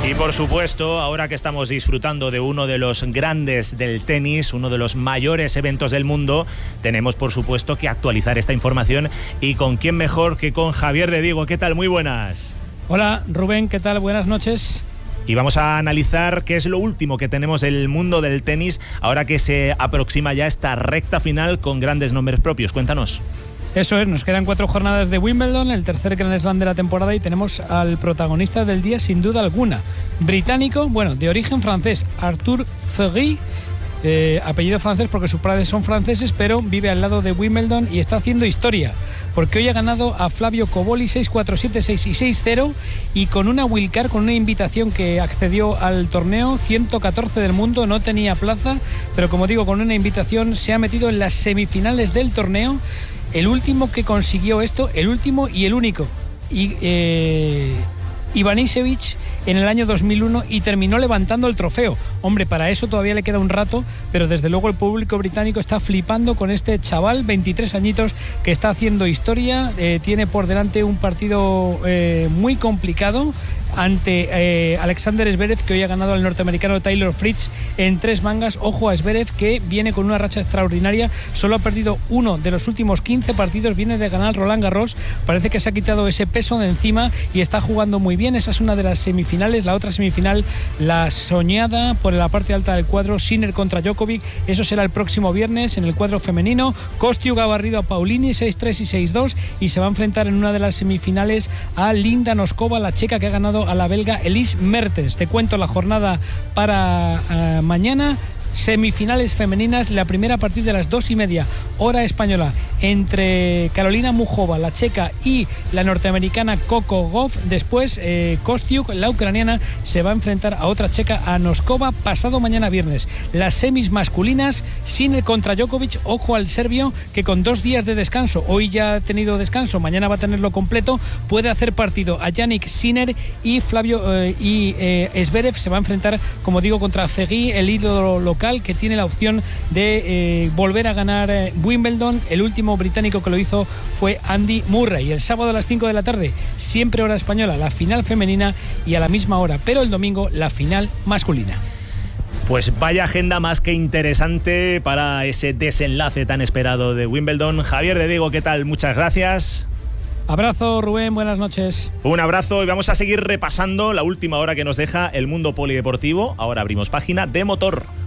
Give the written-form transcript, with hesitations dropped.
Y por supuesto, ahora que estamos disfrutando de uno de los grandes del tenis, uno de los mayores eventos del mundo, tenemos por supuesto que actualizar esta información. ¿Y con quién mejor que con Javier de Diego? ¿Qué tal? Muy buenas. Hola Rubén, ¿qué tal? Buenas noches. Y vamos a analizar qué es lo último que tenemos del mundo del tenis ahora que se aproxima ya esta recta final con grandes nombres propios. Cuéntanos. Eso es, nos quedan 4 jornadas de Wimbledon, el tercer Grand Slam de la temporada, y tenemos al protagonista del día sin duda alguna. Británico, bueno, de origen francés, Arthur Fegui, apellido francés porque sus padres son franceses, pero vive al lado de Wimbledon y está haciendo historia, porque hoy ha ganado a Flavio Cobolli 6-4, 7-6 y 6-0, y con una wildcard, con una invitación que accedió al torneo, 114 del mundo, no tenía plaza, pero como digo, con una invitación se ha metido en las semifinales del torneo. El último que consiguió esto, el último y el único, Ivanisevic, en el año 2001, y terminó levantando el trofeo. Hombre, para eso todavía le queda un rato, pero desde luego el público británico está flipando con este chaval, 23 añitos, que está haciendo historia. Tiene por delante un partido muy complicado ante Alexander Zverev, que hoy ha ganado al norteamericano Taylor Fritz en 3 mangas. Ojo a Zverev, que viene con una racha extraordinaria, solo ha perdido uno de los últimos 15 partidos, viene de ganar Roland Garros, parece que se ha quitado ese peso de encima y está jugando muy bien. Esa es una de las semifinales. La otra semifinal, la soñada por la parte alta del cuadro, Sinner contra Djokovic, eso será el próximo viernes. En el cuadro femenino, Kostiuk ha barrido a Paulini 6-3 y 6-2 y se va a enfrentar en una de las semifinales a Linda Noskova, la checa, que ha ganado a la belga Elise Mertens. Te cuento la jornada para mañana. Semifinales femeninas, la primera a partir de las 2:30 hora española, entre Carolina Muchova, la checa, y la norteamericana Coco Gauff. Después Kostiuk, la ucraniana, se va a enfrentar a otra checa, a Noskova, pasado mañana viernes. Las semis masculinas, Sinner contra Djokovic. Ojo al serbio, que con 2 días de descanso, hoy ya ha tenido descanso, mañana va a tenerlo completo, puede hacer partido a Jannik Sinner, y Flavio Zverev se va a enfrentar, como digo, contra Fegui, el ídolo local, que tiene la opción de volver a ganar Wimbledon. El último británico que lo hizo fue Andy Murray. El sábado a las 5 de la tarde, siempre hora española, la final femenina, y a la misma hora, pero el domingo, la final masculina. Pues vaya agenda más que interesante para ese desenlace tan esperado de Wimbledon. Javier de Diego, ¿qué tal? Muchas gracias. Abrazo, Rubén, buenas noches. Un abrazo, y vamos a seguir repasando la última hora que nos deja el mundo polideportivo. Ahora abrimos página de motor.